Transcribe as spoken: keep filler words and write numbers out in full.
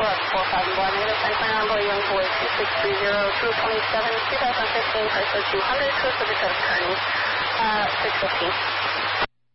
up four five one, negative sign sign envoy, young boy two six three zero, two twenty-seven, two thousand fifteen, price of two hundred, code subject of turning, uh, six fifteen.